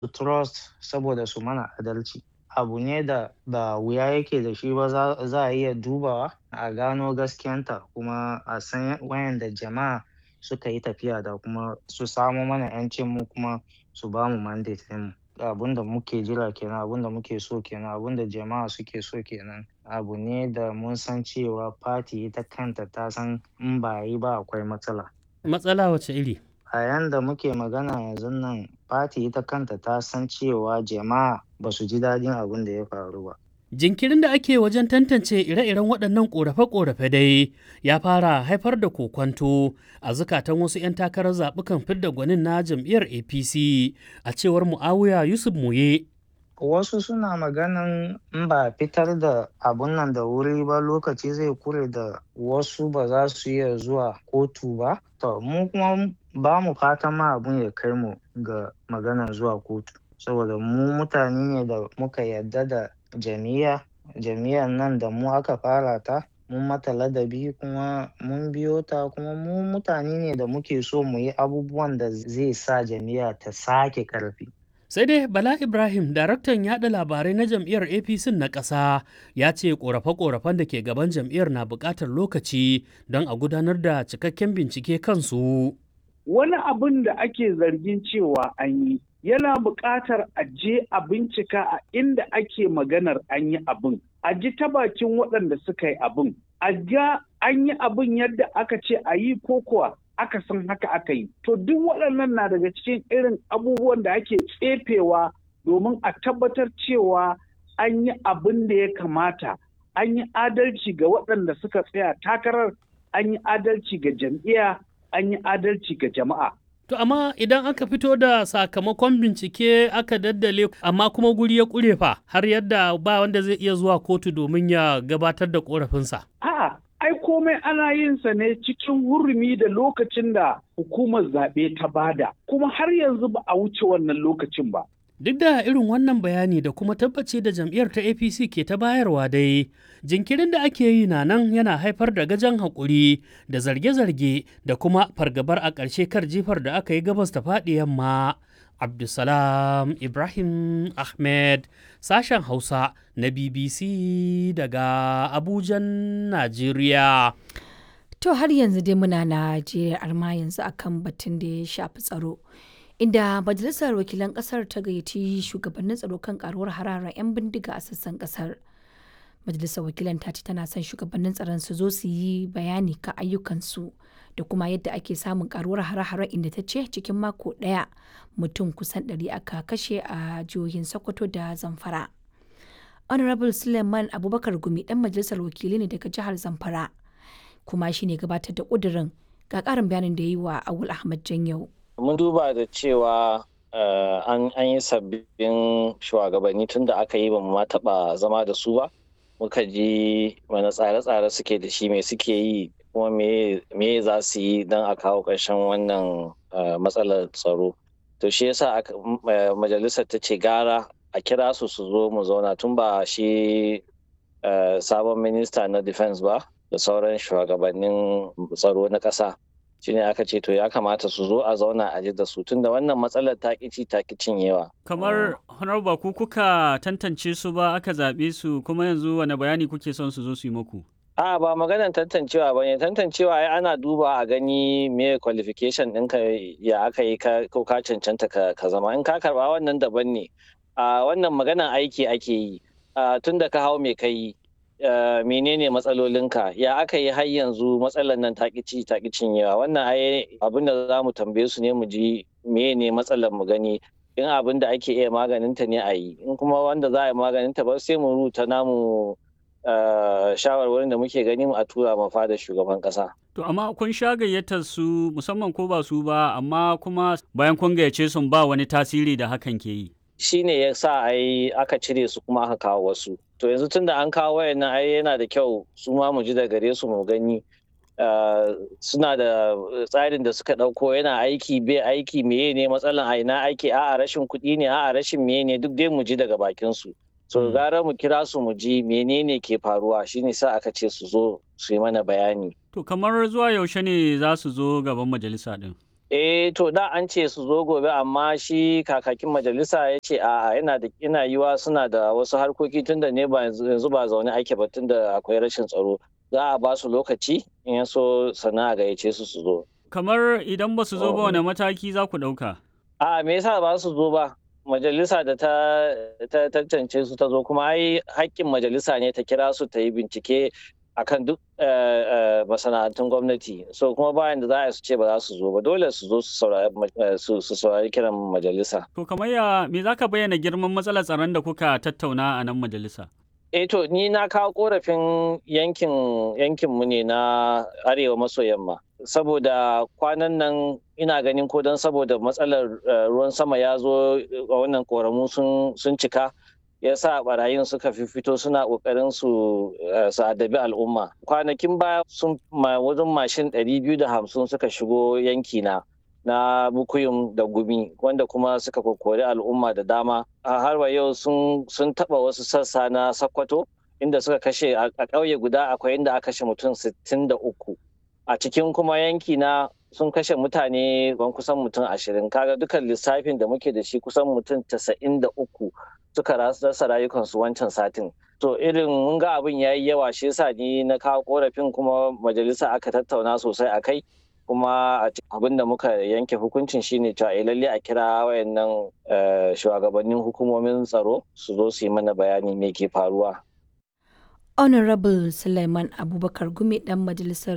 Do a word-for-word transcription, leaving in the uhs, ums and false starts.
trust saboda su mana adalci. Abu ne da ba wuya yake da shi ba, za za a iya dubawa a gano gaskiyanta kuma a san wayanda jama'a suka yi tafiya da kuma su samo mana 'yancin mu kuma su bamu mandate ɗinmu. Abun da muke jira kenan, abun da muke so kenan, abun da jama'a suke so kenan. Abu ne da mun san cewa party ita kanta ta san in ba a yi ba akwai matsala. Matsala wace iri? A yanda muke magana yanzun nan, party ita kanta ta san cewa jama'a ba su ji daɗin abun da ya faru ba. Jinkirin da ake wajen tantance ire-iren waɗannan ƙorafe-ƙorafe dai ya fara haifar da kokwanto a zukatan wasu 'yan takarar zaɓukan fidda gwanin na jam'iyyar A P C, a cewar Mu'awiya Yusuf Muye. Wasu suna maganan in ba a fitar da abun nan da wuri ba, lokaci zai kure da wasu ba za su iya zuwa kotu ba. To mu kuma ba mu fatan ma abun ya kai mu ga maganan zuwa kotu. Saboda mu mutane ne da muka yarda da jam'iyya, jam'iyyar nan da mu aka fara ta, mun mata ladabi kuma mun biyo ta, kuma mu mutane ne da muke so mu yi abubuwan da zai sa jam'iyya ta sake ƙarfi. Sai dai Bala Ibrahim, daraktan yaɗa labarai na jam'iyyar A P C na ƙasa, ya ce ƙorafe-ƙorafen da ke gaban jam'iyyar na buƙatar lokaci don a gudanar da cikakken bincike kansu. Wani abin da ake zargin cewa an yi yana buƙatar a je a bincika a inda ake maganar an yi abin, a ji ta bakin waɗanda suka yi abin, a ga an yi abin yadda aka ce a yi ko kuwa aka san haka aka yi. To duk waɗannan na daga cikin irin abubuwan da ake tsefewa domin a tabbatar cewa an yi abin da ya kamata, an yi adalci ga waɗanda suka tsaya takarar, an yi adalci ga jam'iyya, an yi adalci ga jama'a. To amma idan aka fito da sakamakon bincike aka daddale amma kuma guri ya ƙure fa har yadda ba wanda zai iya zuwa kotu domin ya gabatar da ƙorafinsa. A'a, ai komai ana yin sa ne cikin hurumi da lokacin da hukumar zaɓe ta bada, kuma har yanzu ba a wuce wannan lokacin ba. Duk da irin wannan bayani da kuma tabbaci da jam'iyyar ta A P C ke ta bayarwa dai, jinkirin da ake yi na nan yana haifar da gajan haƙuri da zarge-zarge da kuma fargabar a ƙarshe kar jifar da aka yi gabas ta faɗi yamma. Abdulsalam Ibrahim Ahmed, sashen Hausa na B B C daga Abujan, Najeriya. To har yanzu dai muna Najeriya, arma yanzu akan batun da ya shafi tsaro. Inda Majalisar Wakilan Ƙasar ta gayyaci shugabannin tsaro kan karuwar hararar 'yan bindiga a sassan ƙasar. Majalisar Wakilan ta ce tana son shugabannin tsaron su zo su yi bayani kan ayyukansu da kuma yadda ake samun karuwar hare-hare, inda ta ce cikin mako ɗaya mutum kusan ɗari aka kashe a jihohin Sokoto da Zamfara. Honorable Suleiman Abubakar Gumi ɗan Majalisar Wakilai ne daga jihar Zamfara, kuma shi ne gabatar da ƙudurin. Ga ƙarin bayanin da ya yi wa Awul Ahmad Janyau. Mun duba da cewa an yi sabbin shugabanni tun da aka yi ba mu ma taɓa zama da su ba. Muka ji wani tsare-tsare suke da shi, me suke yi kuma me za su yi don a kawo ƙarshen wannan matsalar tsaro. To shi yasa majalisar ta ce gara a kira su su zo mu zauna, tun ba shi sabon minista na defense ba da sauran shugabannin tsaro na ƙasa. Shi ne aka ce to ya kamata su zo a zauna a ji da su, tunda wannan matsalar ta ƙici ta cinyewa. Kamar honorable ku kuka tantance su ba aka zaɓe su, kuma yanzu wani bayani kuke son su zo su yi muku? A ba maganar tantancewa ba ne, tantancewa ai ana duba a gani me qualification ɗinka ya aka yi ko ka cancanta ka zama. In ka karɓa wannan daban ne. A wannan maganar aiki ake yi, tunda ka hau me ka yi. Uh, menene matsalolinka, ya aka yi har yanzu matsalar nan ta ƙici ta cinyewa. Wannan ai abin da za mu tambaye su ne mu ji menene matsalar mu gani, in abin da ake iya maganinta ne a yi, in kuma wanda za a yi maganinta ba sai mu rubuta namu uh, shawarwarin da muke gani mu a tura ma fada shugaban ƙasa. To amma kun sha gayyatar su musamman ko ba su ba, amma kuma bayan kun gayyace su ba wani tasiri da hakan ke yi. Shi ne ya sa ai aka cire su kuma aka kawo wasu. To yanzu tun da an kawo wayannan ai yana da kyau su ma mu ji da gare su mu gani suna da tsarin da suka ɗauko yana aiki bai aiki, meye ne matsalan a ina aiki, a'a rashin kuɗi ne, a'a rashin meye ne, duk dai mu ji daga bakin su. So gara mu kira su mu ji menene ke faruwa, shine sa aka ce su zo su yi mana bayani. To kamar zuwa yaushe ne za su zo gaban majalisa din? Eh to da an ce su zo gobe amma shi kakakin majalisa ya ce a'a yana da ina yiwa suna da wasu harkoki tunda ne ba yanzu ba zaune ake ba tunda akwai rashin tsaro. Za a ba su lokaci in ya so sana a gayyace su su zo. Kamar idan ba su zo ba wane mataki za ku ɗauka? A me yasa ba su zo ba? Majalisa da ta tantance su ta zo kuma ai haƙƙin majalisa ne ta kira su ta yi bincike akan duk masana'antun gwamnati. So kuma bayan da za a su ce ba za su zo ba dole su zo su saurari kiran majalisa. To kamar ya me za ka bayyana girman matsalar tsaron da kuka tattauna a nan majalisa? Eh to ni na kawo korafin yankin yankinmu ne na arewa maso yamma. Saboda kwanan nan ina ganin ko don saboda matsalar ruwan sama ya zo a wannan koramu sun cika ya sa barayin suka fito suna kokarin su su adabi al'umma. Kwanakin baya sun wajen mashin ɗari biyu da hamsin suka shigo yankina na Bukuyum da Gumi wanda kuma suka kokori al'umma da dama. A har wa yau sun taɓa wasu sassa na Sokoto inda suka kashe a ƙauye guda akwai inda aka kashe mutum sittin da uku. A cikin kuma yanki na sun kashe mutane ban kusan mutum ashirin. Kaga dukan lissafin da muke da shi kusan mutum casa'in da uku suka rasa rayukansu wancan satin. To irin mun ga abin ya yi yawa shi yasa ni na kawo korafin kuma majalisa aka tattauna sosai a kai. Kuma abin da muka yanke hukuncin shine cewa lalle a kira wayannan shugabannin hukumomin tsaro su zo su yi mana bayani me ke faruwa. Honorable Suleiman Abubakar Gumi dan majalisar